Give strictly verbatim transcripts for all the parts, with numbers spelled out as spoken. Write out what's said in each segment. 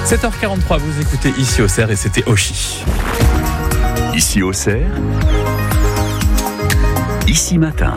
sept heures quarante-trois, vous écoutez Ici Auxerre et c'était Oshi. Ici Auxerre, Ici Matin.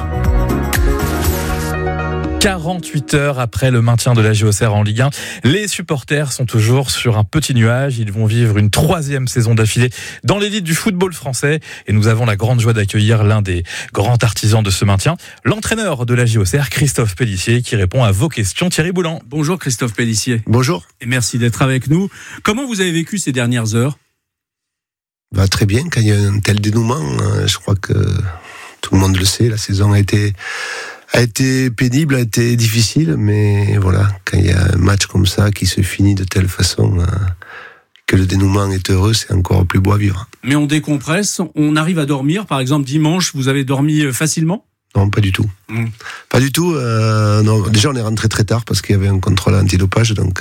quarante-huit heures après le maintien de l'A J O Auxerre en Ligue un, les supporters sont toujours sur un petit nuage. Ils vont vivre une troisième saison d'affilée dans l'élite du football français. Et nous avons la grande joie d'accueillir l'un des grands artisans de ce maintien, l'entraîneur de l'A J O Auxerre, Christophe Pellissier, qui répond à vos questions. Thierry Boulan. Bonjour Christophe Pellissier. Bonjour. Et merci d'être avec nous. Comment vous avez vécu ces dernières heures ? Bah, très bien, quand il y a un tel dénouement, je crois que tout le monde le sait, la saison a été... a été pénible, a été difficile, mais voilà, quand il y a un match comme ça qui se finit de telle façon, euh, que le dénouement est heureux, c'est encore plus beau à vivre. Mais on décompresse, on arrive à dormir. Par exemple, dimanche, vous avez dormi facilement ? Non, pas du tout. Mmh. Pas du tout. Euh, non, déjà, on est rentré très tard parce qu'il y avait un contrôle antidopage, donc.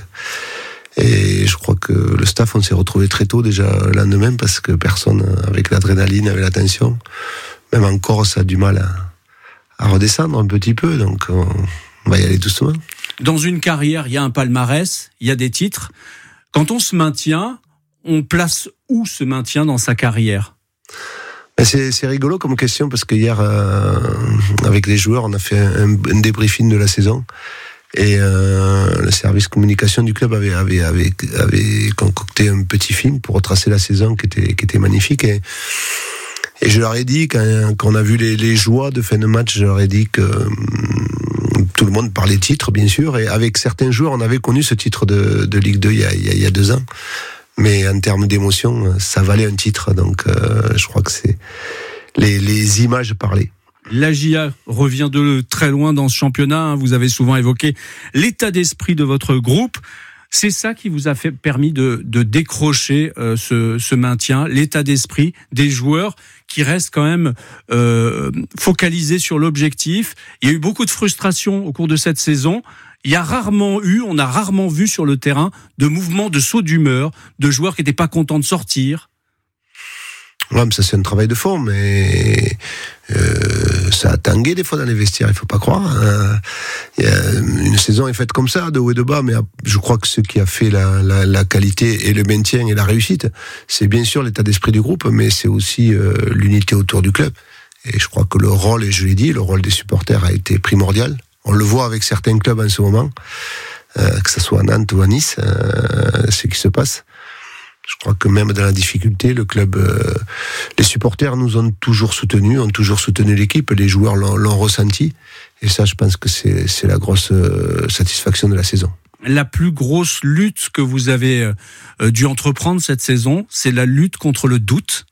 Et je crois que le staff, on s'est retrouvé très tôt déjà le lendemain parce que personne, avec l'adrénaline, avec la tension, même encore, ça a du mal à. à redescendre un petit peu, donc on va y aller doucement. Dans une carrière, il y a un palmarès, il y a des titres. Quand on se maintient, on place où ce maintien dans sa carrière ? Ben c'est, c'est rigolo comme question, parce que hier, euh, avec les joueurs, on a fait un, un débriefing de la saison, et euh, le service communication du club avait, avait, avait, avait concocté un petit film pour retracer la saison qui était, qui était magnifique, et Et je leur ai dit, quand, quand on a vu les, les joies de fin de match, je leur ai dit que hum, tout le monde parlait titre, bien sûr, et avec certains joueurs, on avait connu ce titre de, de Ligue deux il y, a, il, y a, il y a deux ans. Mais en termes d'émotion, ça valait un titre, donc euh, je crois que c'est les, les images parlaient. L'A J A revient de très loin dans ce championnat. Vous avez souvent évoqué l'état d'esprit de votre groupe. C'est ça qui vous a fait permis de, de décrocher euh, ce, ce maintien, l'état d'esprit des joueurs qui restent quand même euh, focalisés sur l'objectif. Il y a eu beaucoup de frustration au cours de cette saison. Il y a rarement eu, on a rarement vu sur le terrain de mouvements de saut d'humeur, de joueurs qui n'étaient pas contents de sortir. Ouais, mais ça c'est un travail de fond, mais euh, ça a tangué des fois dans les vestiaires, il faut pas croire. Hein. Il y a une saison est faite comme ça, de haut et de bas, mais je crois que ce qui a fait la, la, la qualité et le maintien et la réussite, c'est bien sûr l'état d'esprit du groupe, mais c'est aussi euh, l'unité autour du club. Et je crois que le rôle, et je l'ai dit, le rôle des supporters a été primordial. On le voit avec certains clubs en ce moment, euh, que ce soit à Nantes ou à Nice, euh, ce qui se passe. Je crois que même dans la difficulté, le club, euh, les supporters nous ont toujours soutenus, ont toujours soutenu l'équipe, les joueurs l'ont, l'ont ressenti. Et ça, je pense que c'est, c'est la grosse euh, satisfaction de la saison. La plus grosse lutte que vous avez euh, dû entreprendre cette saison, c'est la lutte contre le doute.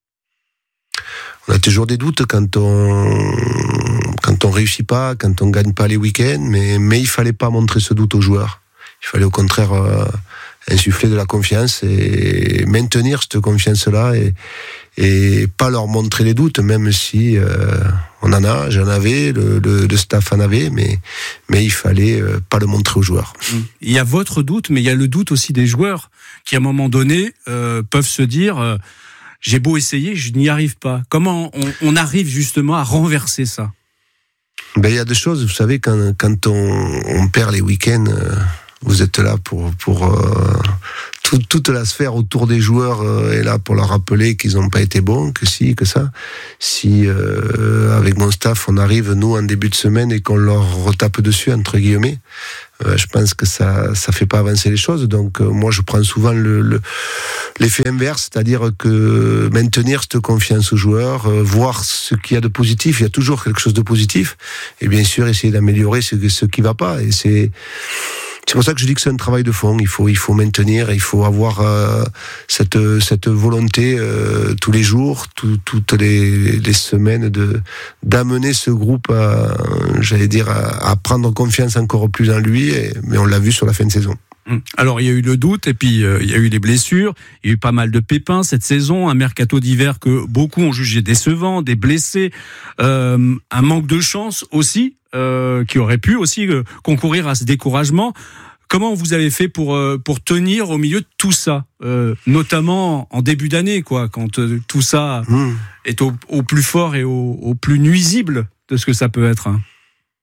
On a toujours des doutes quand on quand on réussit pas, quand on gagne pas les week-ends, mais mais il fallait pas montrer ce doute aux joueurs. Il fallait au contraire euh, insuffler de la confiance et maintenir cette confiance-là et et pas leur montrer les doutes, même si euh, on en a, j'en avais, le, le, le staff en avait, mais mais il fallait euh, pas le montrer aux joueurs. Il y a votre doute, mais il y a le doute aussi des joueurs qui, à un moment donné, euh, peuvent se dire euh, j'ai beau essayer, je n'y arrive pas. Comment on, on arrive justement à renverser ça ? Ben il y a des choses, vous savez, quand quand on, on perd les week-ends. Euh, Vous êtes là pour pour euh, tout, toute la sphère autour des joueurs euh, est là pour leur rappeler qu'ils n'ont pas été bons, que si, que ça. Si euh, avec mon staff on arrive nous en début de semaine et qu'on leur retape dessus entre guillemets, euh, je pense que ça ça fait pas avancer les choses. Donc euh, moi je prends souvent le, le l'effet inverse, c'est-à-dire que maintenir cette confiance aux joueurs, euh, voir ce qu'il y a de positif, il y a toujours quelque chose de positif, et bien sûr essayer d'améliorer ce ce qui va pas. Et c'est C'est pour ça que je dis que c'est un travail de fond. Il faut, il faut maintenir, il faut avoir euh, cette, cette volonté euh, tous les jours, tout, toutes les, les semaines de d'amener ce groupe à, j'allais dire, à, à prendre confiance encore plus en lui. Et, mais on l'a vu sur la fin de saison. Alors il y a eu le doute et puis euh, il y a eu les blessures, il y a eu pas mal de pépins cette saison, un mercato d'hiver que beaucoup ont jugé décevant, des blessés, euh, un manque de chance aussi euh, qui aurait pu aussi euh, concourir à ce découragement. Comment vous avez fait pour euh, pour tenir au milieu de tout ça, euh, notamment en début d'année, quoi, quand euh, tout ça mmh. est au, au plus fort et au, au plus nuisible de ce que ça peut être, hein.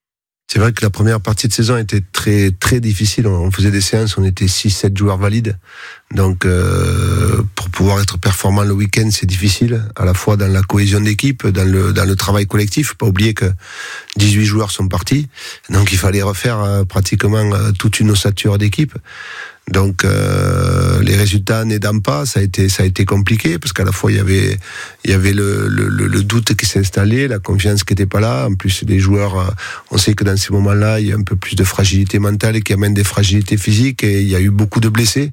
C'est vrai que la première partie de saison était très très difficile. On faisait des séances, on était six sept joueurs valides. Donc euh, pour pouvoir être performant le week-end, c'est difficile, à la fois dans la cohésion d'équipe, dans le dans le travail collectif. Faut pas oublier que dix-huit joueurs sont partis, donc il fallait refaire euh, pratiquement euh, toute une ossature d'équipe. Donc euh, les résultats n'aidant pas, ça a été ça a été compliqué parce qu'à la fois il y avait il y avait le le, le doute qui s'est installé, la confiance qui était pas là. En plus les joueurs, on sait que dans ces moments-là, il y a un peu plus de fragilité mentale qui amène des fragilités physiques et il y a eu beaucoup de blessés.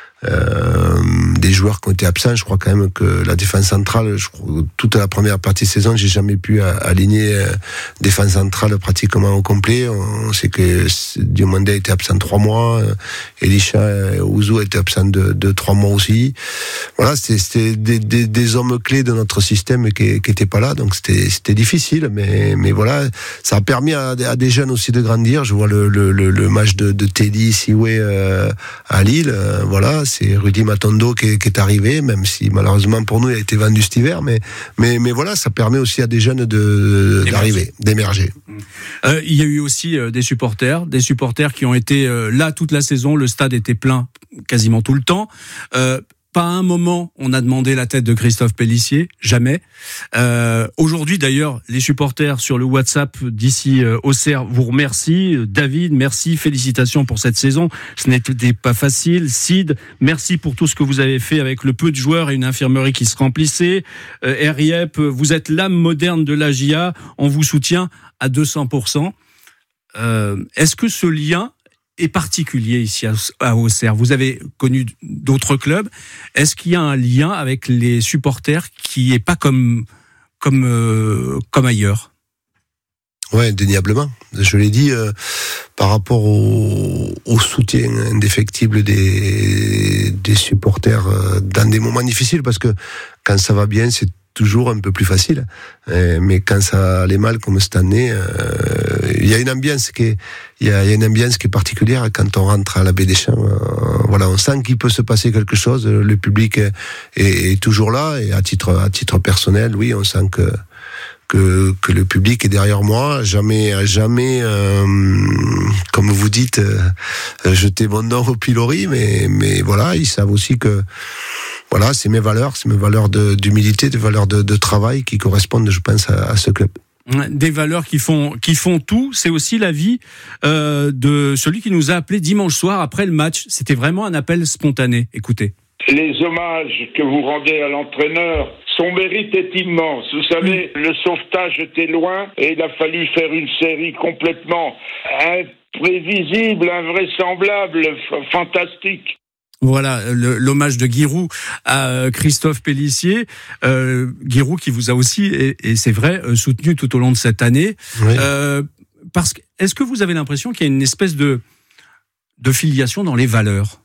Euh, des joueurs qui ont été absents. Je crois quand même que la défense centrale, je crois, toute la première partie de saison, j'ai jamais pu aligner euh, défense centrale pratiquement au complet. On sait que Diomandé a été absent trois mois, euh, Elisha Ouzou a été absent de, de trois mois aussi. Voilà, c'était, c'était des, des, des hommes clés de notre système qui, qui étaient pas là, donc c'était, c'était difficile, mais, mais voilà, ça a permis à, à des jeunes aussi de grandir. Je vois le, le, le, le match de, de Teddy Siwe euh, à Lille, euh, voilà. C'est Rudy Matondo qui est, qui est arrivé, même si malheureusement pour nous il a été vendu cet hiver, mais mais mais voilà, ça permet aussi à des jeunes de d'arriver, d'émerger. Euh, il y a eu aussi euh, des supporters, des supporters qui ont été euh, là toute la saison. Le stade était plein quasiment tout le temps. Euh, Pas un moment on a demandé la tête de Christophe Pélissier, jamais. Euh, aujourd'hui d'ailleurs, les supporters sur le WhatsApp d'ici euh, Auxerre vous remercient. David, merci, félicitations pour cette saison. Ce n'était pas facile. Sid, merci pour tout ce que vous avez fait avec le peu de joueurs et une infirmerie qui se remplissait. Euh, Riep, vous êtes l'âme moderne de l'A J A. On vous soutient à deux cents pour cent. Euh, est-ce que ce lien est particulier ici à Auxerre? Vous avez connu d'autres clubs. Est-ce qu'il y a un lien avec les supporters qui est pas comme comme euh, comme ailleurs? Ouais, indéniablement. Je l'ai dit euh, par rapport au, au soutien indéfectible des des supporters euh, dans des moments difficiles, parce que quand ça va bien, c'est toujours un peu plus facile, euh, mais quand ça allait mal comme cette année, il euh, y a une ambiance qui est, il y a, y a une ambiance qui est particulière quand on rentre à la Baie des Champs. Euh, voilà, on sent qu'il peut se passer quelque chose. Le public est, est, est toujours là, et à titre à titre personnel, oui, on sent que que que le public est derrière moi. Jamais jamais, euh, comme vous dites, euh, jeter mon nom au pilori, mais mais voilà, ils savent aussi que voilà, c'est mes valeurs, c'est mes valeurs de, d'humilité, des valeurs de, de travail qui correspondent, je pense, à, à ce club. Des valeurs qui font qui font tout. C'est aussi la vie euh, de celui qui nous a appelé dimanche soir après le match. C'était vraiment un appel spontané. Écoutez. Les hommages que vous rendez à l'entraîneur, son mérite est immense. Vous savez, le sauvetage était loin et il a fallu faire une série complètement imprévisible, invraisemblable, f- fantastique. Voilà, le, l'hommage de Giroud à Christophe Pélissier. Euh, Giroud qui vous a aussi, et, et c'est vrai, soutenu tout au long de cette année. Oui. Euh, parce que, est-ce que vous avez l'impression qu'il y a une espèce de, de filiation dans les valeurs?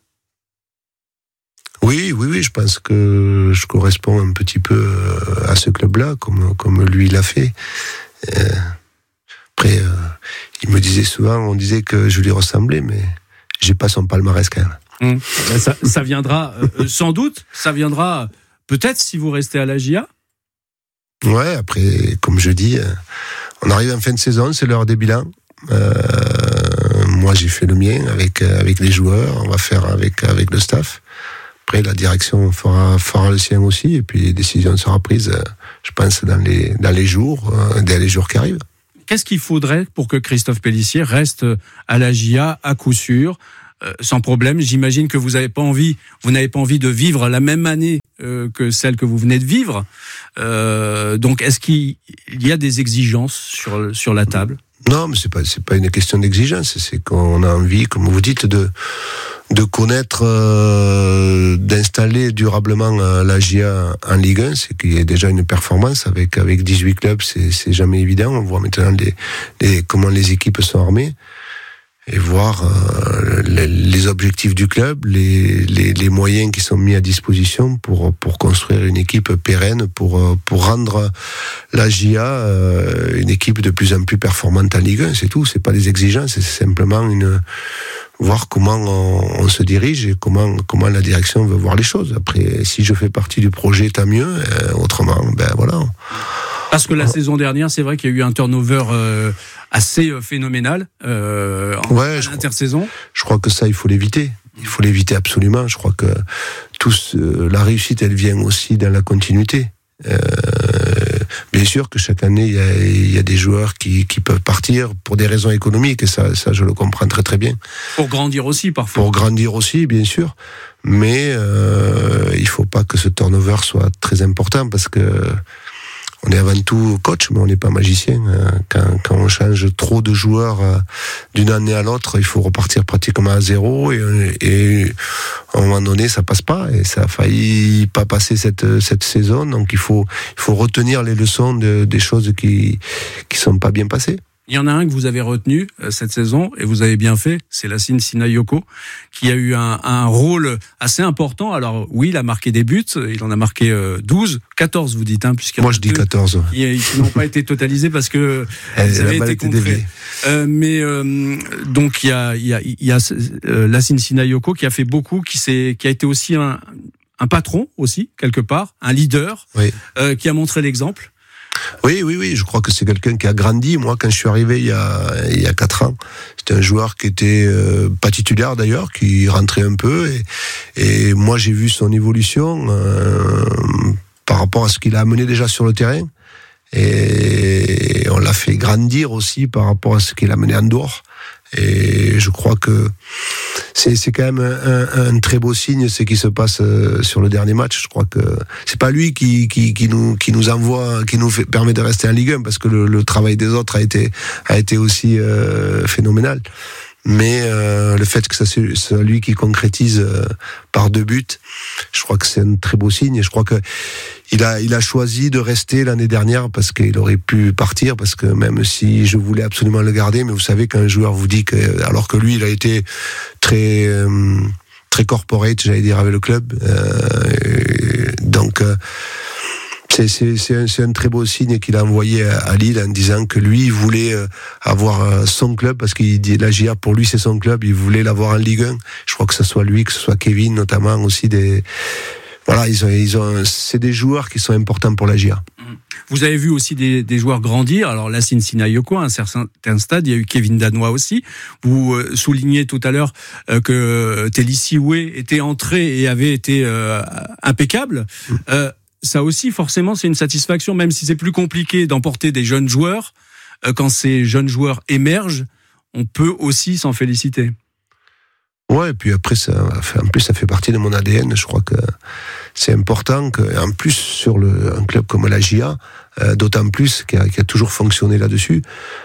Oui, oui, oui, je pense que je corresponds un petit peu à ce club-là, comme, comme lui l'a fait. Euh, après, euh, il me disait souvent, on disait que je lui ressemblais, mais j'ai pas son palmarès quand même. Hum. Ça, ça viendra euh, sans doute, ça viendra peut-être si vous restez à l'A J A. Ouais, après, comme je dis, on arrive en fin de saison, c'est l'heure des bilans. Euh, moi, j'ai fait le mien avec avec les joueurs, on va faire avec avec le staff. Après, la direction fera fera le sien aussi, et puis les décisions seront prises, je pense, dans les dans les jours, dans les jours qui arrivent. Qu'est-ce qu'il faudrait pour que Christophe Pélissier reste à l'A J A à coup sûr? Euh, sans problème, j'imagine que vous n'avez pas envie, vous n'avez pas envie de vivre la même année euh, que celle que vous venez de vivre. Euh, donc, est-ce qu'il y a des exigences sur sur la table? Non, mais c'est pas c'est pas une question d'exigence. C'est qu'on a envie, comme vous dites, de de connaître, euh, d'installer durablement euh, l'A J A en Ligue un. C'est qu'il y a déjà une performance avec avec dix-huit clubs. C'est c'est jamais évident. On voit maintenant les, les comment les équipes sont armées. Et voir euh, les, les objectifs du club, les, les, les moyens qui sont mis à disposition pour, pour construire une équipe pérenne, pour, pour rendre l'A J A euh, une équipe de plus en plus performante en Ligue un, c'est tout. C'est pas des exigences, c'est simplement une, voir comment on, on se dirige et comment, comment la direction veut voir les choses. Après, si je fais partie du projet, tant mieux. Euh, autrement, ben voilà. Parce que la saison dernière, c'est vrai qu'il y a eu un turnover euh, assez phénoménal euh, en ouais, intersaison. Crois, je crois que ça, il faut l'éviter. Il faut l'éviter absolument. Je crois que tous, euh, la réussite, elle vient aussi dans la continuité. Euh, bien sûr que chaque année, il y a, il y a des joueurs qui, qui peuvent partir pour des raisons économiques, et ça, ça, je le comprends très très bien. Pour grandir aussi, parfois. Pour grandir aussi, bien sûr. Mais euh, il faut pas que ce turnover soit très important, parce que on est avant tout coach, mais on n'est pas magicien. Quand, quand on change trop de joueurs d'une année à l'autre, il faut repartir pratiquement à zéro, et, et à un moment donné, ça passe pas, et ça a failli pas passer cette, cette saison. Donc il faut, il faut retenir les leçons de, des choses qui, qui sont pas bien passées. Il y en a un que vous avez retenu euh, cette saison, et vous avez bien fait, c'est Lassine Sinayoko, qui a eu un, un rôle assez important. Alors oui, il a marqué des buts, il en a marqué euh, douze, quatorze vous dites, hein, puisqu'il y en a Moi je dis deux quatorze. Qui, qui n'ont pas été totalisés parce que ils avaient été contrés. Euh, mais euh, donc il y a, il y a, il y a euh, Lassine Sinayoko qui a fait beaucoup, qui, s'est, qui a été aussi un, un patron aussi, quelque part, un leader, oui. euh, qui a montré l'exemple. Oui, oui, oui, je crois que c'est quelqu'un qui a grandi. Moi, quand je suis arrivé il y a, il y a quatre ans, c'était un joueur qui était euh, pas titulaire d'ailleurs, qui rentrait un peu, et, et moi j'ai vu son évolution euh, par rapport à ce qu'il a amené déjà sur le terrain, et on l'a fait grandir aussi par rapport à ce qu'il a amené en dehors. Et je crois que c'est, c'est quand même un, un très beau signe ce qui se passe sur le dernier match. Je crois que c'est pas lui qui, qui, qui nous, qui nous envoie, qui nous fait, permet de rester en Ligue un, parce que le, le travail des autres a été, a été aussi euh, phénoménal. Mais euh, le fait que ça soit lui qui concrétise euh, par deux buts, je crois que c'est un très beau signe. Et je crois que il a, il a choisi de rester l'année dernière, parce qu'il aurait pu partir, parce que même si je voulais absolument le garder, mais vous savez qu'un joueur vous dit que, alors que lui, il a été très, euh, très corporate, j'allais dire, avec le club. Euh, donc, euh, C'est, c'est, c'est, un, c'est un très beau signe qu'il a envoyé à, à Lille, en disant que lui, il voulait avoir son club, parce qu'il dit la J A, pour lui, c'est son club, il voulait l'avoir en Ligue un. Je crois que ce soit lui, que ce soit Kevin, notamment aussi des... Voilà, ils ont, ils ont, c'est des joueurs qui sont importants pour la J A. Vous avez vu aussi des, des joueurs grandir. Alors, Lassine Sinayoko, à un certain stade, il y a eu Kevin Danois aussi. Vous euh, soulignez tout à l'heure euh, que Teli Siwe était entré et avait été euh, impeccable. Mm. Euh, ça aussi, forcément, c'est une satisfaction, même si c'est plus compliqué d'emporter des jeunes joueurs. Euh, quand ces jeunes joueurs émergent, on peut aussi s'en féliciter. Ouais, et puis après, ça, en plus, ça fait partie de mon A D N. Je crois que c'est important que, en plus, sur le, un club comme la J A, euh, d'autant plus qui a, qui a toujours fonctionné là-dessus,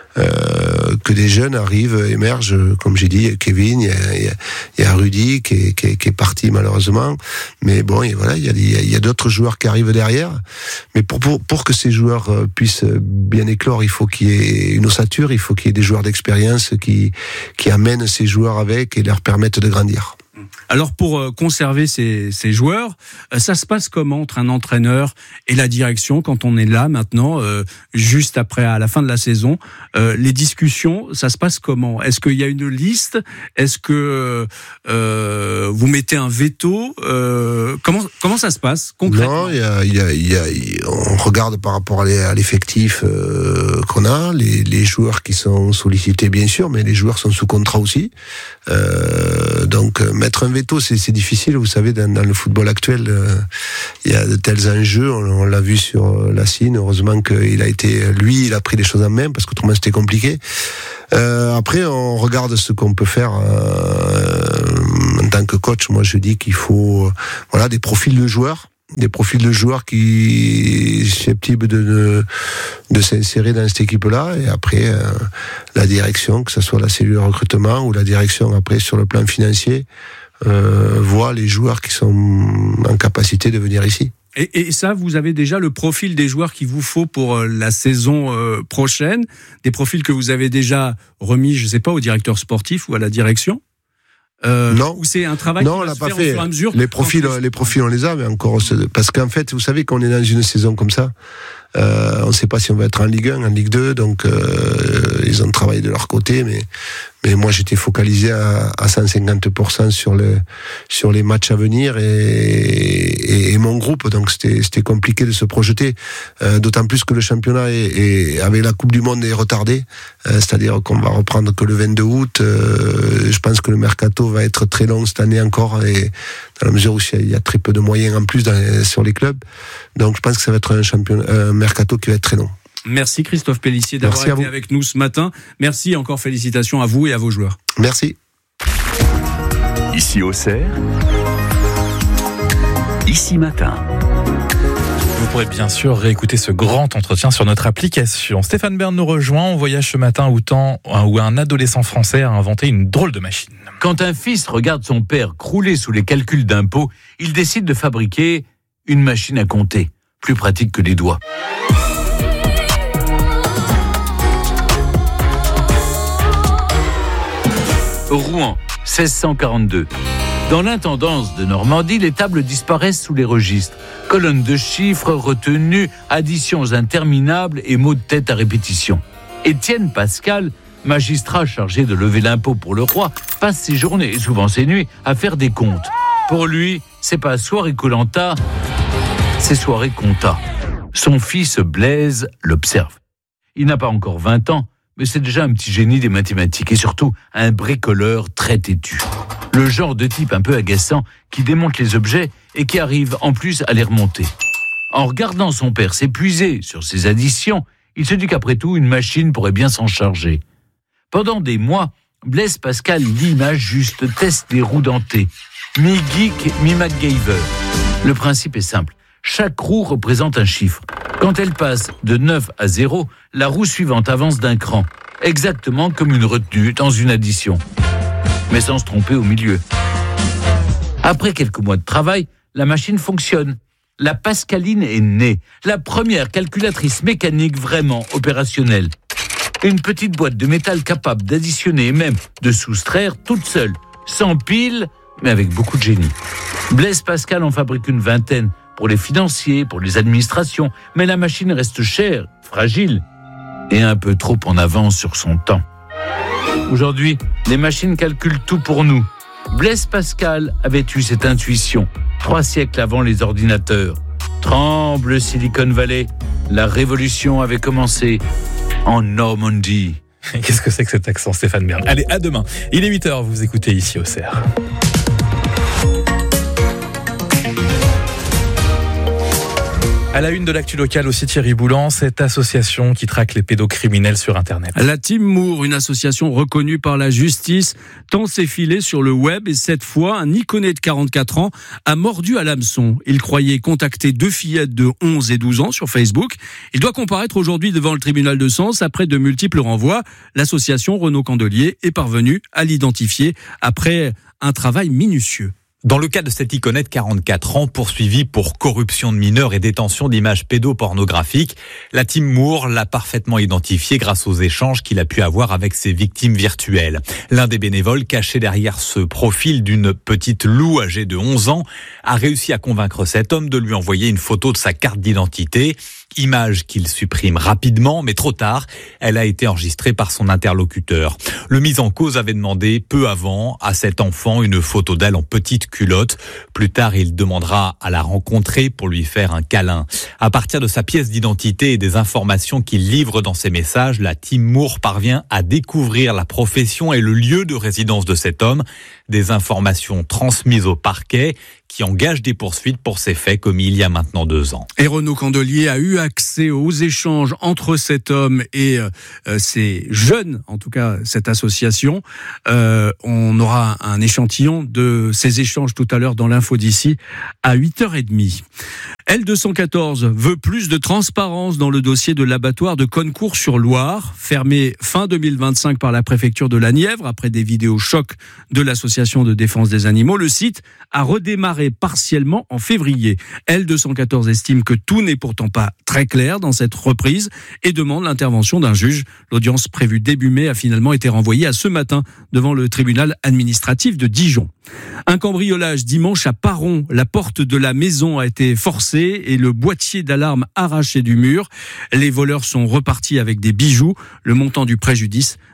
euh, que des jeunes arrivent, émergent, comme j'ai dit, il y a Kevin, il y a, il y a, il y a Rudy qui est, qui, est, qui est parti malheureusement, mais bon, et voilà, il y a, il y a d'autres joueurs qui arrivent derrière. Mais pour, pour, pour que ces joueurs puissent bien éclore, il faut qu'il y ait une ossature, il faut qu'il y ait des joueurs d'expérience qui, qui amènent ces joueurs avec et leur permettent de grandir. Alors pour conserver ces, ces joueurs, ça se passe comment entre un entraîneur et la direction quand on est là maintenant, euh, juste après à la fin de la saison, euh, les discussions, ça se passe comment? Est-ce qu'il y a une liste? Est-ce que euh, vous mettez un veto? euh, Comment comment ça se passe concrètement? Non, il y a, il y a, il y a, on regarde par rapport à l'effectif euh, qu'on a, les, les joueurs qui sont sollicités bien sûr, mais les joueurs sont sous contrat aussi. Euh, donc mettre un veto, c'est, c'est difficile. Vous savez, dans, dans le football actuel, euh, il y a de tels enjeux. On, on l'a vu sur Lassine. Heureusement qu'il a été, lui, il a pris les choses en main, parce qu'autrement c'était compliqué. Euh, après, on regarde ce qu'on peut faire euh, en tant que coach. Moi, je dis qu'il faut, euh, voilà, des profils de joueurs. Des profils de joueurs qui sont susceptibles de, de, de s'insérer dans cette équipe-là, et après euh, la direction, que ce soit la cellule de recrutement ou la direction après sur le plan financier, euh, voit les joueurs qui sont en capacité de venir ici. Et, et ça, vous avez déjà le profil des joueurs qu'il vous faut pour la saison euh, prochaine, des profils que vous avez déjà remis, je ne sais pas, au directeur sportif ou à la direction? Euh, non, ou c'est un travail non, qui on va l'a se pas faire fait. au fur et à mesure. Les profils, les profils, on les a, mais encore, parce qu'en fait, vous savez qu'on est dans une saison comme ça. Euh, on ne sait pas si on va être en Ligue un, en Ligue deux, donc euh, ils ont travaillé de leur côté, mais Mais moi, j'étais focalisé à, à cent cinquante pour cent sur le, sur les matchs à venir et, et, et mon groupe. Donc, c'était, c'était compliqué de se projeter. Euh, d'autant plus que le championnat est, est, avec la Coupe du Monde est retardé. Euh, c'est-à-dire qu'on va reprendre que le vingt-deux août. Euh, je pense que le mercato va être très long cette année encore et dans la mesure où il y a très peu de moyens en plus dans, sur les clubs. Donc, je pense que ça va être un championnat, un mercato qui va être très long. Merci Christophe Pélissier d'avoir été avec nous ce matin. Merci, encore félicitations à vous et à vos joueurs. Merci. Ici Auxerre, Ici Matin. Vous pourrez bien sûr réécouter ce grand entretien sur notre application. Stéphane Bern nous rejoint. On voyage ce matin où, temps, où un adolescent français a inventé une drôle de machine. Quand un fils regarde son père crouler sous les calculs d'impôts, il décide de fabriquer une machine à compter, plus pratique que les doigts. Rouen, seize cent quarante-deux. Dans l'intendance de Normandie, les tables disparaissent sous les registres. Colonnes de chiffres retenues, additions interminables et mots de tête à répétition. Étienne Pascal, magistrat chargé de lever l'impôt pour le roi, passe ses journées et souvent ses nuits à faire des comptes. Pour lui, c'est pas soirée Koh-Lanta, c'est soirée compta. Son fils Blaise l'observe. Il n'a pas encore vingt ans, mais c'est déjà un petit génie des mathématiques et surtout un bricoleur très têtu. Le genre de type un peu agaçant qui démonte les objets et qui arrive en plus à les remonter. En regardant son père s'épuiser sur ses additions, il se dit qu'après tout, une machine pourrait bien s'en charger. Pendant des mois, Blaise Pascal l'image juste teste les roues dentées. Mi-geek, mi-MacGyver. Le principe est simple. Chaque roue représente un chiffre. Quand elle passe de neuf à zéro, la roue suivante avance d'un cran, exactement comme une retenue dans une addition, mais sans se tromper au milieu. Après quelques mois de travail, la machine fonctionne. La Pascaline est née, la première calculatrice mécanique vraiment opérationnelle. Une petite boîte de métal capable d'additionner et même de soustraire toute seule, sans pile, mais avec beaucoup de génie. Blaise Pascal en fabrique une vingtaine, pour les financiers, pour les administrations, mais la machine reste chère, fragile et un peu trop en avance sur son temps. Aujourd'hui, les machines calculent tout pour nous. Blaise Pascal avait eu cette intuition, trois siècles avant les ordinateurs. Tremble Silicon Valley, la révolution avait commencé en Normandie. Qu'est-ce que c'est que cet accent, Stéphane Bern? Allez, à demain. Il est huit heures, vous écoutez Ici Auxerre. À la une de l'actu locale aussi, Thierry Boulan, cette association qui traque les pédocriminels sur Internet. La Team Moore, une association reconnue par la justice, tend ses filets sur le web et cette fois, un Iconais de quarante-quatre ans a mordu à l'hameçon. Il croyait contacter deux fillettes de onze et douze ans sur Facebook. Il doit comparaître aujourd'hui devant le tribunal de Sens après de multiples renvois. L'association Renaud Candelier est parvenue à l'identifier après un travail minutieux. Dans le cas de cet Iconais de quarante-quatre ans, poursuivi pour corruption de mineurs et détention d'images pédopornographiques, la Team Moore l'a parfaitement identifié grâce aux échanges qu'il a pu avoir avec ses victimes virtuelles. L'un des bénévoles, caché derrière ce profil d'une petite Lou âgée de onze ans, a réussi à convaincre cet homme de lui envoyer une photo de sa carte d'identité. Image qu'il supprime rapidement, mais trop tard, elle a été enregistrée par son interlocuteur. Le mis en cause avait demandé peu avant à cet enfant une photo d'elle en petite culotte. Plus tard, il demandera à la rencontrer pour lui faire un câlin. À partir de sa pièce d'identité et des informations qu'il livre dans ses messages, la Team Moore parvient à découvrir la profession et le lieu de résidence de cet homme. Des informations transmises au parquet qui engage des poursuites pour ces faits commis il y a maintenant deux ans. Et Renaud Candelier a eu accès aux échanges entre cet homme et euh, ces jeunes, en tout cas cette association. Euh, on aura un échantillon de ces échanges tout à l'heure dans l'info d'ici à huit heures trente. L deux cent quatorze veut plus de transparence dans le dossier de l'abattoir de Connecourt-sur-Loire, fermé fin deux mille vingt-cinq par la préfecture de la Nièvre après des vidéos chocs de l'association de défense des animaux. Le site a redémarré partiellement en février. L deux cent quatorze estime que tout n'est pourtant pas très clair dans cette reprise et demande l'intervention d'un juge. L'audience prévue début mai a finalement été renvoyée à ce matin devant le tribunal administratif de Dijon. Un cambriolage dimanche à Paron. La porte de la maison a été forcée et le boîtier d'alarme arraché du mur. Les voleurs sont repartis avec des bijoux. Le montant du préjudice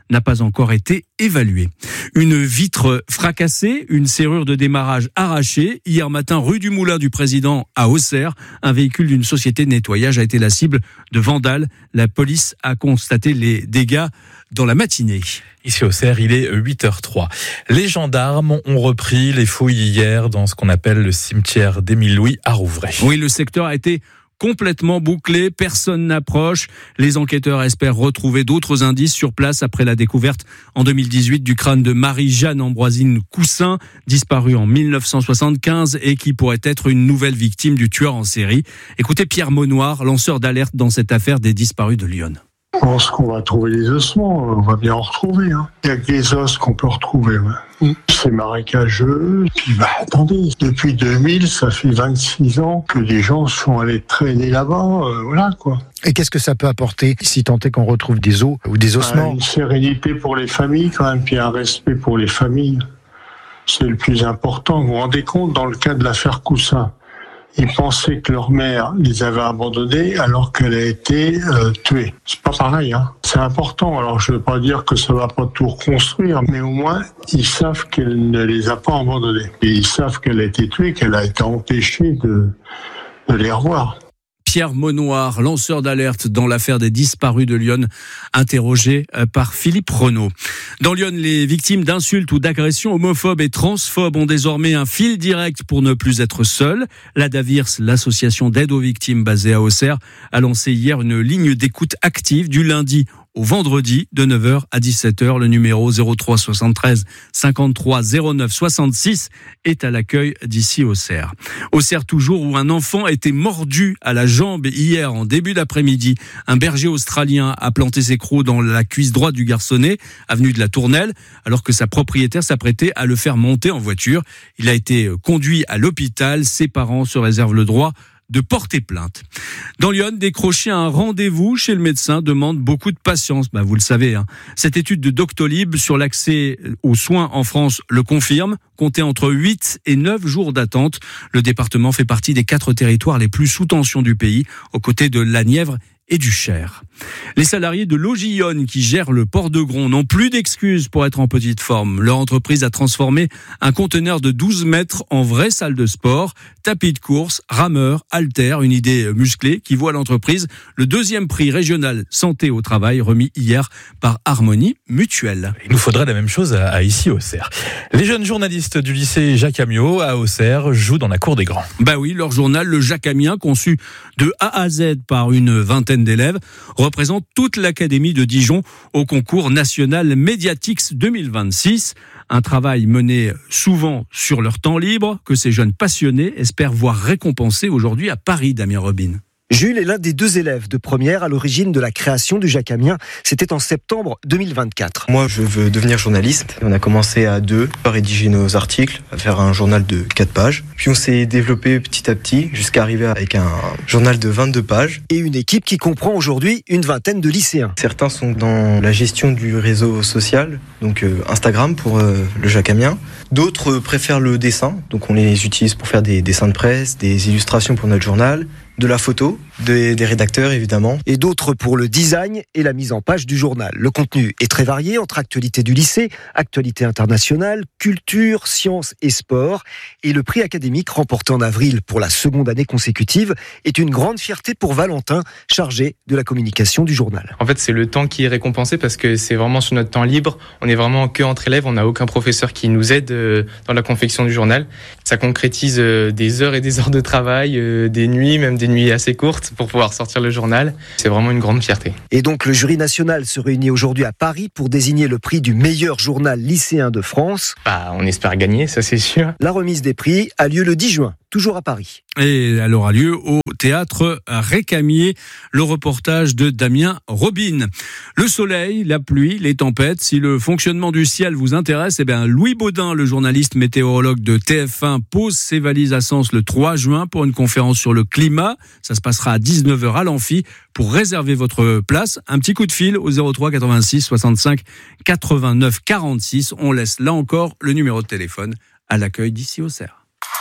n'a pas encore été évaluée. Une vitre fracassée, une serrure de démarrage arrachée. Hier matin, rue du Moulin du Président à Auxerre, un véhicule d'une société de nettoyage a été la cible de vandales. La police a constaté les dégâts dans la matinée. Ici au Auxerre, il est huit heures zéro trois. Les gendarmes ont repris les fouilles hier dans ce qu'on appelle le cimetière d'Émile-Louis à Rouvray. Oui, le secteur a été complètement bouclé, personne n'approche. Les enquêteurs espèrent retrouver d'autres indices sur place après la découverte en deux mille dix-huit du crâne de Marie-Jeanne Ambroisine Coussin, disparue en mille neuf cent soixante-quinze et qui pourrait être une nouvelle victime du tueur en série. Écoutez Pierre Monnoir, lanceur d'alerte dans cette affaire des disparus de Lyon. Je pense qu'on va trouver les ossements, on va bien en retrouver. Hein. Il n'y a que les os qu'on peut retrouver. Ouais. Mm. C'est marécageux. Puis bah attendez, depuis deux mille, ça fait vingt-six ans que les gens sont allés traîner là-bas. Euh, voilà quoi. Et qu'est-ce que ça peut apporter si tant est qu'on retrouve des os ou des ossements ? Bah, une sérénité pour les familles quand même, puis un respect pour les familles. C'est le plus important. Vous vous rendez compte, dans le cas de l'affaire Coussin, ils pensaient que leur mère les avait abandonnés alors qu'elle a été euh, tuée. C'est pas pareil, hein. C'est important. Alors je veux pas dire que ça va pas tout reconstruire, mais au moins ils savent qu'elle ne les a pas abandonnés. Et ils savent qu'elle a été tuée, qu'elle a été empêchée de, de les revoir. Pierre Monnoir, lanceur d'alerte dans l'affaire des disparus de Lyon, interrogé par Philippe Renaud. Dans Lyon, les victimes d'insultes ou d'agressions homophobes et transphobes ont désormais un fil direct pour ne plus être seuls. La Davirs, l'association d'aide aux victimes basée à Auxerre, a lancé hier une ligne d'écoute active du lundi au vendredi de neuf heures à dix-sept heures. Le numéro zéro trois soixante-treize cinquante-trois zéro neuf soixante-six est à l'accueil d'ici Auxerre. Auxerre toujours, où un enfant a été mordu à la jambe hier en début d'après-midi. Un berger australien a planté ses crocs dans la cuisse droite du garçonnet, avenue de la Tournelle, alors que sa propriétaire s'apprêtait à le faire monter en voiture. Il a été conduit à l'hôpital. Ses parents se réservent le droit de porter plainte. Dans Lyon, décrocher un rendez-vous chez le médecin demande beaucoup de patience. Bah, vous le savez, hein. Cette étude de Doctolib sur l'accès aux soins en France le confirme. Comptez entre huit et neuf jours d'attente. Le département fait partie des quatre territoires les plus sous tension du pays, aux côtés de la Nièvre et du Cher. Les salariés de Logillon qui gèrent le port de Gron n'ont plus d'excuses pour être en petite forme. Leur entreprise a transformé un conteneur de douze mètres en vraie salle de sport. Tapis de course, rameur, haltères, une idée musclée qui voit l'entreprise le deuxième prix régional santé au travail remis hier par Harmonie Mutuelle. Il nous faudrait la même chose à, à ici Auxerre. Les jeunes journalistes du lycée Jacques Amiot à Auxerre jouent dans la cour des grands. Bah oui, leur journal, le Jacques Amien, conçu de A à Z par une vingtaine d'élèves, représente toute l'académie de Dijon au concours national Mediatix deux mille vingt-six. Un travail mené souvent sur leur temps libre que ces jeunes passionnés espèrent voir récompensé aujourd'hui à Paris, Damien Robin. Jules est l'un des deux élèves de première à l'origine de la création du Jacques Amien. C'était en septembre deux mille vingt-quatre. Moi, je veux devenir journaliste. On a commencé à deux, à rédiger nos articles, à faire un journal de quatre pages. Puis on s'est développé petit à petit jusqu'à arriver avec un journal de vingt-deux pages. Et une équipe qui comprend aujourd'hui une vingtaine de lycéens. Certains sont dans la gestion du réseau social, donc euh, Instagram pour euh, le Jacques Amien. D'autres préfèrent le dessin, donc on les utilise pour faire des dessins de presse, des illustrations pour notre journal, de la photo, des, des rédacteurs évidemment. Et d'autres pour le design et la mise en page du journal. Le contenu est très varié entre actualité du lycée, actualité internationale, culture, sciences et sport. Et le prix académique remporté en avril pour la seconde année consécutive est une grande fierté pour Valentin, chargé de la communication du journal. En fait, c'est le temps qui est récompensé parce que c'est vraiment sur notre temps libre. On est vraiment que entre élèves, on n'a aucun professeur qui nous aide dans la confection du journal. Ça concrétise des heures et des heures de travail, des nuits, même des nuits assez courtes pour pouvoir sortir le journal. C'est vraiment une grande fierté. Et donc le jury national se réunit aujourd'hui à Paris pour désigner le prix du meilleur journal lycéen de France. Bah, on espère gagner, ça c'est sûr. La remise des prix a lieu le dix juin, toujours à Paris. Et elle aura lieu au théâtre Récamier. Le reportage de Damien Robin. Le soleil, la pluie, les tempêtes. Si le fonctionnement du ciel vous intéresse, eh bien Louis Baudin, le journaliste météorologue de T F un, pose ses valises à Sens le trois juin pour une conférence sur le climat. Ça se passera à dix-neuf heures à l'Amphi. Pour réserver votre place, un petit coup de fil au zéro trois quatre-vingt-six soixante-cinq quatre-vingt-neuf quarante-six. On laisse là encore le numéro de téléphone à l'accueil d'ici Auxerre.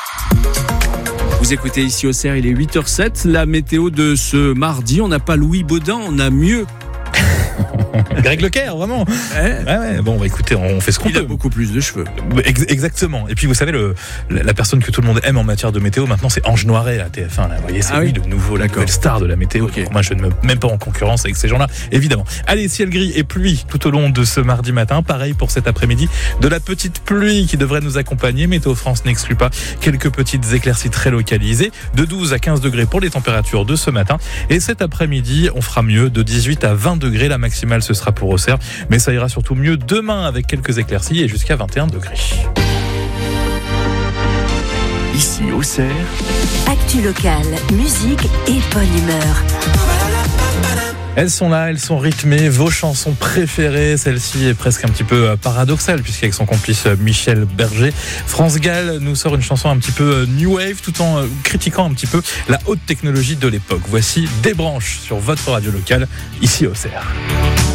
Vous écoutez ici Auxerre, il est huit heures zéro sept. La météo de ce mardi, on n'a pas Louis Baudin, on a mieux. Greg Leclerc, vraiment. Ouais. Ouais, ouais. Bon, bah, écoutez, on fait ce qu'on Il peut. a beaucoup plus de cheveux. Ex- Exactement. Et puis vous savez, le, la personne que tout le monde aime en matière de météo, maintenant c'est Ange Noiret à T F un. Là. Vous voyez, c'est Ah lui oui. le nouveau, la nouvelle star de la météo. Okay. Donc, moi, je ne me mets même pas en concurrence avec ces gens-là, évidemment. Allez, ciel gris et pluie tout au long de ce mardi matin. Pareil pour cet après-midi. De la petite pluie qui devrait nous accompagner. Météo France n'exclut pas quelques petites éclaircies très localisées. De douze à quinze degrés pour les températures de ce matin. Et cet après-midi, on fera mieux. De dix-huit à vingt degrés. La maximale, ce sera pour Auxerre. Mais ça ira surtout mieux demain avec quelques éclaircies et jusqu'à vingt et un degrés. Ici Auxerre, Actu locale, musique et bonne humeur. Elles sont là, elles sont rythmées, vos chansons préférées. Celle-ci est presque un petit peu paradoxale puisqu'avec son complice Michel Berger, France Gall nous sort une chanson un petit peu new wave tout en critiquant un petit peu la haute technologie de l'époque. Voici Des branches sur votre radio locale, ici Auxerre.